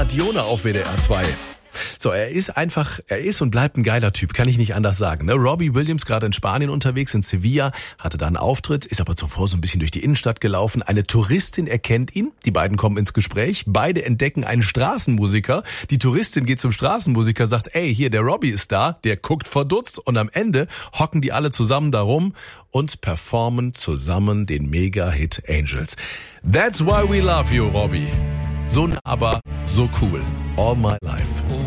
Diona auf WDR 2. So, er ist und bleibt ein geiler Typ, kann ich nicht anders sagen. Ne? Robbie Williams, gerade in Spanien unterwegs, in Sevilla, hatte da einen Auftritt, ist aber zuvor so ein bisschen durch die Innenstadt gelaufen. Eine Touristin erkennt ihn, die beiden kommen ins Gespräch, beide entdecken einen Straßenmusiker. Die Touristin geht zum Straßenmusiker, sagt, ey, hier, der Robbie ist da, der guckt verdutzt und am Ende hocken die alle zusammen da rum und performen zusammen den Mega-Hit Angels. That's why we love you, Robbie. So nah, aber so cool. All my life.